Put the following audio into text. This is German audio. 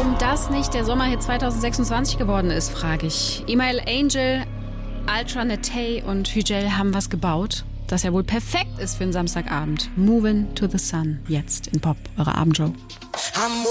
Warum das nicht der Sommerhit 2026 geworden ist, frage ich. Email Angel, Ultra Netay und Hügel haben was gebaut, das ja wohl perfekt ist für einen Samstagabend. Movin' to the Sun, jetzt in Pop, eure Abendshow.